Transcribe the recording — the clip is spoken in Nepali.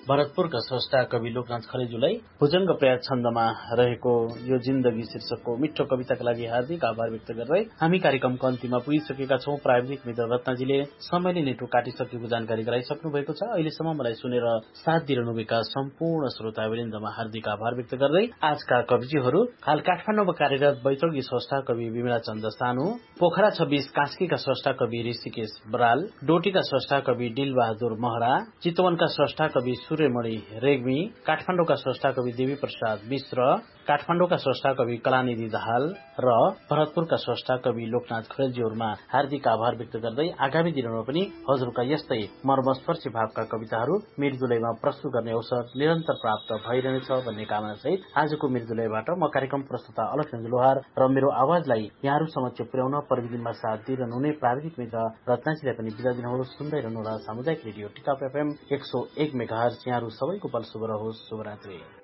भरतपुरका स्रष्टा कवि लोकनाथ खरेजुलाई भुजंग प्रयाग छन्दमा रहेको यो जिन्दगी शीर्षकको मिठो कविताका लागि हार्दिक आभार व्यक्त गर्दै हामी कार्यक्रमको अन्तिममा पुगिसकेका छौं। प्राविधिक मित्र रत्नाजीले समयले नेटो काटिसकेको जानकारी गराइसक्नु भएको छ। अहिलेसम्म मलाई सुनेर साथ दिइरहनुभएका सम्पूर्ण श्रोतावृन्दमा हार्दिक आभार व्यक्त गर्दै आजका कविजीहरू हाल काठमाडौँमा कार्यरत बैतडकी स्रष्टा कवि विमला चन्द सानु, पोखरा 26 कास्कीका स्रष्टा कवि ऋषिकेश बराल, डोटीका स्रष्टा कवि दिलबहादुर महरा, चितवनका स्रष्टा कवि सूर्यमणि रेग्मी, काठमाडौँका स्रष्टा कवि देवी प्रसाद मिश्र, काठमाडौँका स्रष्टा कवि कलानिधि दाहाल र भरतपुरका स्रष्टा कवि लोकनाथ खरेलजीहरूमा हार्दिक आभार व्यक्त गर्दै आगामी दिनमा पनि हजुरका यस्तै मर्मस्पर्शी भावका कविताहरू मृदुलयमा प्रस्तुत गर्ने अवसर निरन्तर प्राप्त भइरहनेछ भन्ने कामना सहित आजको मृदुलयबाट म कार्यक्रम प्रस्तुता अलख लोहार र मेरो आवाजलाई यहाँहरू समक्ष पुर्याउन प्रविधिमा साथ दिइरहनुहुने प्राविधिक मित्र रत्नाजीलाई पनि बिदा दिनुहोस्। सुन्दै रहनुहोला सामुदायिक रेडियो टिकाप FM 101 मेगाहर्ज। यहाँहरू सबैको पल शुभ रहोस्। शुभरात्रि।